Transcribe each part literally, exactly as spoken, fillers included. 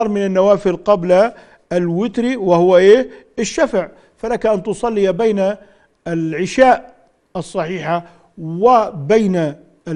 من النوافل قبل الوتر وهو إيه؟ الشفع. فلك أن تصلي بين العشاء الصحيحة وبين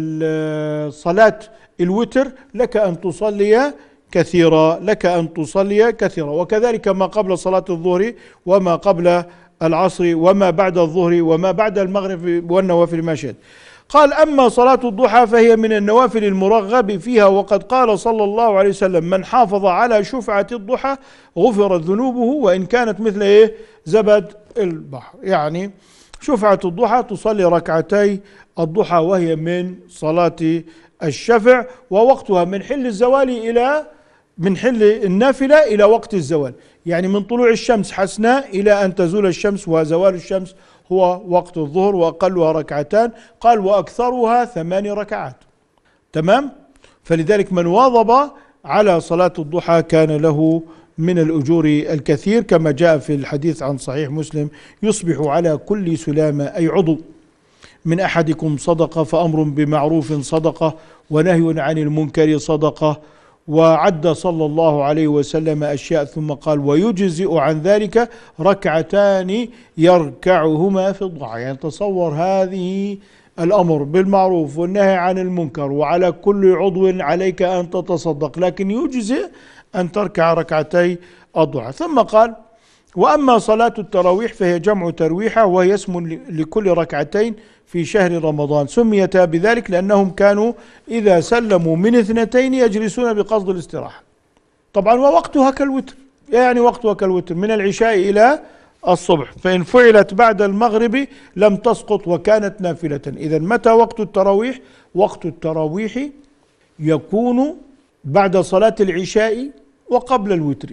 صلاة الوتر لك أن تصلي كثيرا لك أن تصلي كثيرا وكذلك ما قبل صلاة الظهر وما قبل العصر وما بعد الظهر وما بعد المغرب والنوافل ما شئت. قال: أما صلاة الضحى فهي من النوافل المرغب فيها، وقد قال صلى الله عليه وسلم: من حافظ على شفعة الضحى غفرت ذنوبه وإن كانت مثل إيه؟ زبد البحر. يعني شفعة الضحى تصلي ركعتي الضحى وهي من صلاة الشفع، ووقتها من حل الزوال إلى من حل النافلة إلى وقت الزوال، يعني من طلوع الشمس حسناء إلى أن تزول الشمس، وزوال الشمس هو وقت الظهر، وأقلها ركعتان. قال: وأكثرها ثمان ركعات. تمام؟ فلذلك من واظب على صلاة الضحى كان له من الأجور الكثير، كما جاء في الحديث عن صحيح مسلم: يصبح على كل سلامة أي عضو من أحدكم صدقة، فأمر بمعروف صدقة، ونهي عن المنكر صدقة. وعد صلى الله عليه وسلم أشياء ثم قال: ويجزئ عن ذلك ركعتان يركعهما في الضحى. يعني تصور هذه الأمر بالمعروف والنهي عن المنكر، وعلى كل عضو عليك أن تتصدق، لكن يجزئ أن تركع ركعتي الضحى. ثم قال: وأما صلاة التراويح فهي جمع ترويحة، وهي اسم لكل ركعتين في شهر رمضان، سميتا بذلك لأنهم كانوا إذا سلموا من اثنتين يجلسون بقصد الاستراحة. طبعا ووقتها كالوتر، يعني وقتها كالوتر من العشاء إلى الصبح، فإن فعلت بعد المغرب لم تسقط وكانت نافلة. إذا متى وقت التراويح؟ وقت التراويح يكون بعد صلاة العشاء وقبل الوتر.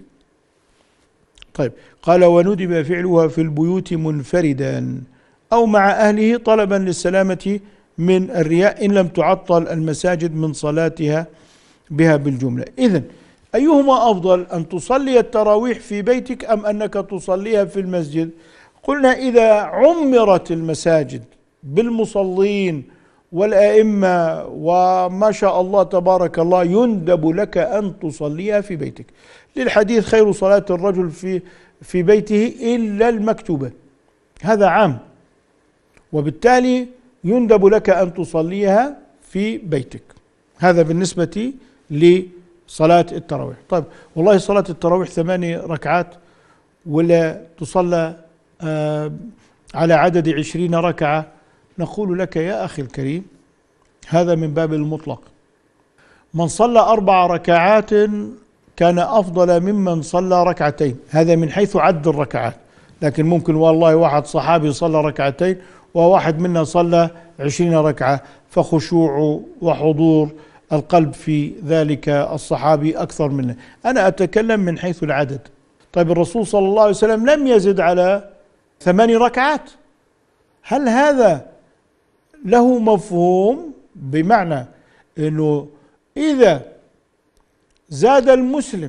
طيب، قال: وندب فعلها في البيوت منفردا أو مع أهله طلبا للسلامة من الرياء إن لم تعطل المساجد من صلاتها بها بالجملة. إذن أيهما أفضل، أن تصلي التراويح في بيتك أم أنك تصليها في المسجد؟ قلنا: إذا عمرت المساجد بالمصلين والأئمة وما شاء الله تبارك الله يندب لك أن تصليها في بيتك، للحديث: خير صلاة الرجل في في بيته إلا المكتوبة. هذا عام، وبالتالي يندب لك أن تصليها في بيتك. هذا بالنسبة لصلاة التراويح. طيب، والله صلاة التراويح ثماني ركعات ولا تصلى آه على عدد عشرين ركعة؟ نقول لك يا أخي الكريم: هذا من باب المطلق. من صلى أربع ركعات كان أفضل ممن صلى ركعتين، هذا من حيث عد الركعات. لكن ممكن والله واحد صحابي صلى ركعتين وواحد منا صلى عشرين ركعة، فخشوع وحضور القلب في ذلك الصحابي أكثر منه. أنا أتكلم من حيث العدد. طيب، الرسول صلى الله عليه وسلم لم يزد على ثمان ركعات. هل هذا له مفهوم؟ بمعنى أنه إذا زاد المسلم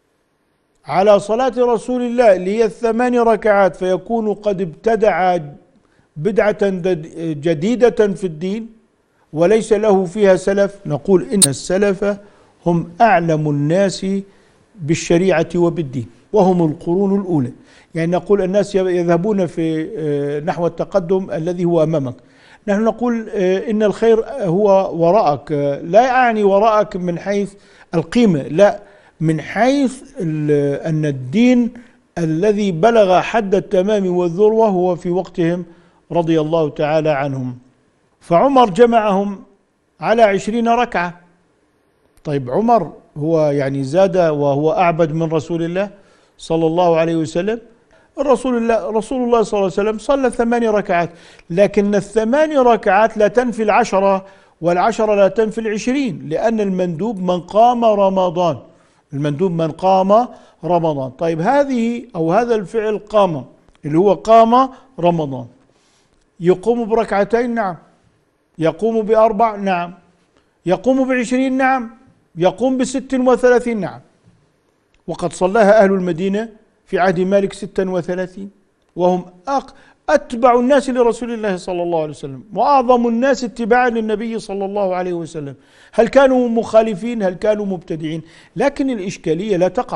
على صلاة رسول الله اللي هي الثمان ركعات فيكون قد ابتدع بدعة جديدة في الدين وليس له فيها سلف. نقول: إن السلف هم أعلم الناس بالشريعة وبالدين، وهم القرون الأولى. يعني نقول الناس يذهبون في نحو التقدم الذي هو أمامك، نحن نقول إن الخير هو وراءك. لا يعني وراءك من حيث القيمة، لا، من حيث أن الدين الذي بلغ حد التمام والذروة هو في وقتهم رضي الله تعالى عنهم. فعمر جمعهم على عشرين ركعة. طيب، عمر هو يعني زاد وهو أعبد من رسول الله صلى الله عليه وسلم. الرسول الله رسول الله صلى الله عليه وسلم صلى ثمان ركعات، لكن الثمان ركعات لا تنفي العشرة، والعشرة لا تنفي العشرين، لأن المندوب من قام رمضان. المندوب من قام رمضان. طيب، هذه أو هذا الفعل قام، اللي هو قام رمضان، يقوم بركعتين؟ نعم. يقوم بأربع؟ نعم. يقوم بعشرين؟ نعم. يقوم بست وثلاثين؟ نعم. وقد صلاها أهل المدينة في عهد مالك ستا وثلاثين، وهم أق أتبع الناس لرسول الله صلى الله عليه وسلم، وأعظم الناس اتباعا للنبي صلى الله عليه وسلم. هل كانوا مخالفين؟ هل كانوا مبتدعين؟ لكن الإشكالية لا تقع